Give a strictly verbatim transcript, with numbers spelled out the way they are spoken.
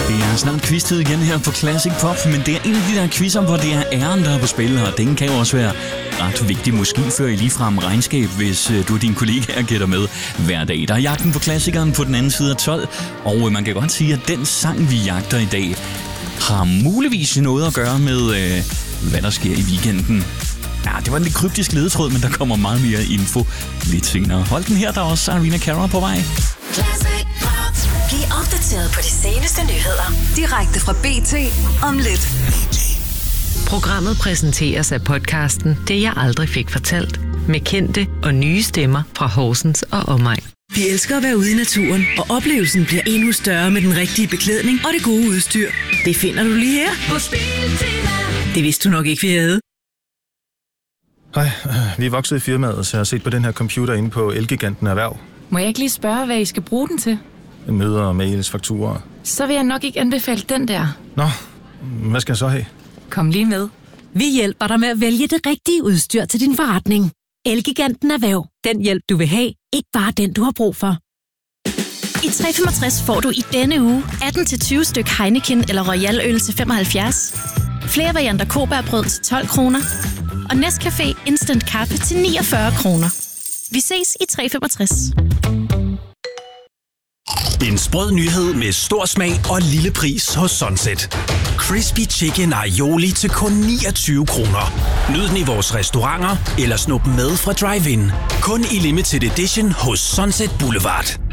Det er snart quiz-tid igen her på Classic Pop, men det er en af de der quizzer, hvor det er æren, der er på spil, og den kan jo også være ret vigtig. Måske før I ligefrem regnskab, hvis du og dine kollegaer gætter med hver dag. Der er jagten på klassikeren på den anden side af tolv, og man kan godt sige, at den sang, vi jagter i dag, har muligvis noget at gøre med, øh, hvad der sker i weekenden. Ja, det var en lidt kryptisk ledetråd, men der kommer meget mere info lidt senere. Hold den her, der er også Arina Cara på vej. Bliv opdateret på de seneste nyheder direkte fra B T om lidt. Programmet præsenteres af podcasten Det jeg aldrig fik fortalt, med kendte og nye stemmer fra Horsens og omegn. Vi elsker at være ude i naturen, og oplevelsen bliver endnu større med den rigtige beklædning og det gode udstyr. Det finder du lige her på Biltema. Det vidste du nok ikke, vi havde. Hej, vi er vokset i firmaet, så jeg har set på den her computer inde på Elgiganten Erhverv. Må jeg ikke lige spørge, hvad I skal bruge den til? Møder, mails, fakturer. Så vil jeg nok ikke anbefale den der. Nå, hvad skal jeg så have? Kom lige med. Vi hjælper dig med at vælge det rigtige udstyr til din forretning. Elgiganten Erhverv. Den hjælp, du vil have. Ikke bare den, du har brug for. I tre femogtres får du i denne uge atten til tyve styk Heineken eller Royal øl til femoghalvfjerds. Flere varianter Kobærbrød til tolv kroner. Og Nescafé Instant Kaffe til niogfyrre kroner. Vi ses i tre femogtres. En sprød nyhed med stor smag og lille pris hos Sunset. Crispy Chicken Aioli til kun niogtyve kroner. Nyd den i vores restauranter eller snup med fra drive-in. Kun i limited edition hos Sunset Boulevard.